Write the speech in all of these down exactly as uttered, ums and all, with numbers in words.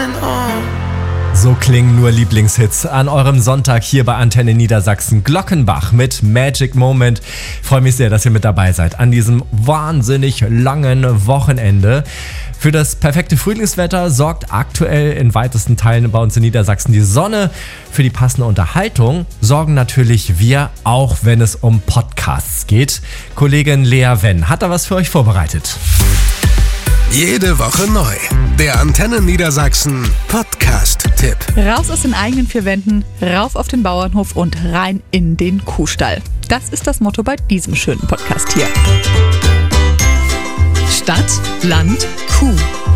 running on. So klingen nur Lieblingshits an eurem Sonntag hier bei Antenne Niedersachsen. Glockenbach mit Magic Moment. Ich freue mich sehr, dass ihr mit dabei seid an diesem wahnsinnig langen Wochenende. Für das perfekte Frühlingswetter sorgt aktuell in weitesten Teilen bei uns in Niedersachsen die Sonne. Für die passende Unterhaltung sorgen natürlich wir, auch wenn es um Podcasts geht. Kollegin Lea Wenn hat da was für euch vorbereitet. Jede Woche neu. Der Antenne Niedersachsen Podcast-Tipp. Raus aus den eigenen vier Wänden, rauf auf den Bauernhof und rein in den Kuhstall. Das ist das Motto bei diesem schönen Podcast hier. Stadt, Land, Kuh.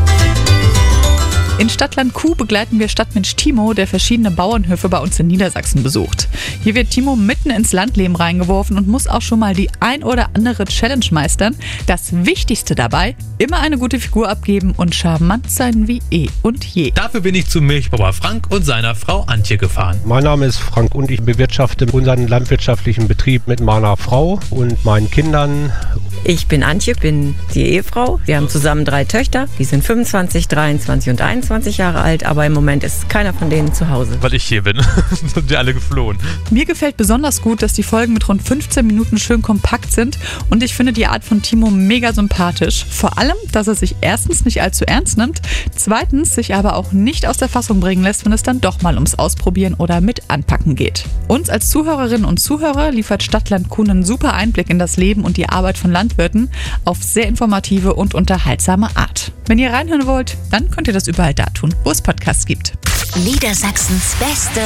In Stadtland Kuh begleiten wir Stadtmensch Timo, der verschiedene Bauernhöfe bei uns in Niedersachsen besucht. Hier wird Timo mitten ins Landleben reingeworfen und muss auch schon mal die ein oder andere Challenge meistern. Das Wichtigste dabei, immer eine gute Figur abgeben und charmant sein wie eh und je. Dafür bin ich zu Milchbauer Frank und seiner Frau Antje gefahren. Mein Name ist Frank und ich bewirtschafte unseren landwirtschaftlichen Betrieb mit meiner Frau und meinen Kindern. Ich bin Antje, bin die Ehefrau. Wir haben zusammen drei Töchter. Die sind fünfundzwanzig, dreiundzwanzig und einundzwanzig Jahre alt, aber im Moment ist keiner von denen zu Hause. Weil ich hier bin, sind wir alle geflohen. Mir gefällt besonders gut, dass die Folgen mit rund fünfzehn Minuten schön kompakt sind und ich finde die Art von Timo mega sympathisch. Vor allem, dass er sich erstens nicht allzu ernst nimmt, zweitens sich aber auch nicht aus der Fassung bringen lässt, wenn es dann doch mal ums Ausprobieren oder mit Anpacken geht. Uns als Zuhörerinnen und Zuhörer liefert Stadtland Kuh einen super Einblick in das Leben und die Arbeit von Landwirten auf sehr informative und unterhaltsame Art. Wenn ihr reinhören wollt, dann könnt ihr das überall da tun, wo es Podcasts gibt. Niedersachsens beste